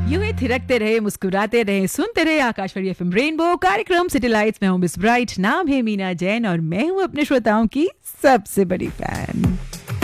यूं ही थिरकते रहे, मुस्कुराते रहे, सुनते रहे आकाशवाणी एफएम रेनबो कार्यक्रम सिटी लाइट्स में हूँ मिस ब्राइट, नाम है मीना जैन और मैं हूँ अपने श्रोताओं की सबसे बड़ी फैन।